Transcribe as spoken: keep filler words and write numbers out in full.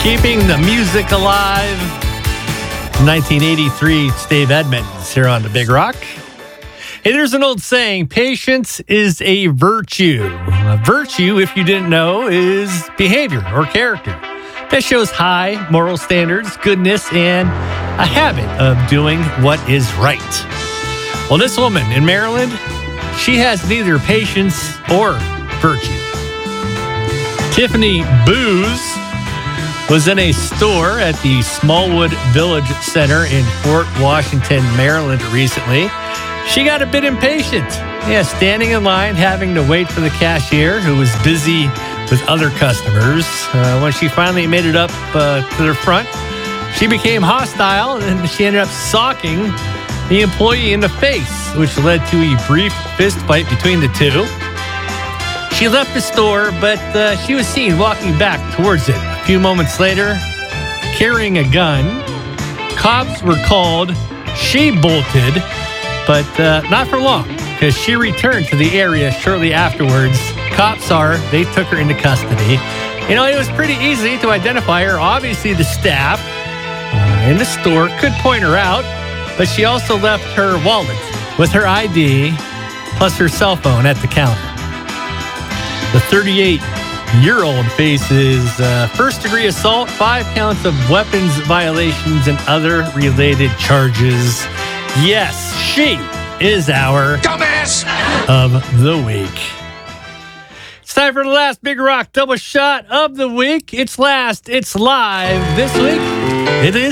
Keeping the music alive. nineteen eighty-three, it's Dave Edmonds here on the Big Rock. Hey, there's an old saying, patience is a virtue. A virtue, if you didn't know, is behavior or character that shows high moral standards, goodness, and a habit of doing what is right. Well, this woman in Maryland, she has neither patience or virtue. Tiffany Booz was in a store at the Smallwood Village Center in Fort Washington, Maryland recently. She got a bit impatient. Yeah, standing in line, having to wait for the cashier who was busy with other customers. Uh, when she finally made it up uh, to the front, she became hostile and she ended up socking the employee in the face, which led to a brief fist fight between the two. She left the store, but uh, she was seen walking back towards it. A few moments later, carrying a gun. Cops were called. She bolted, but uh, not for long, because she returned to the area shortly afterwards. Cops are, they took her into custody. You know, it was pretty easy to identify her. Obviously, the staff uh, in the store could point her out, but she also left her wallet with her I D plus her cell phone at the counter. The thirty-eight-year-old faces uh, first-degree assault, five counts of weapons violations, and other related charges. Yes, she is our dumbass of the week. It's time for the last Big Rock double shot of the week. It's last, it's live. This week, it is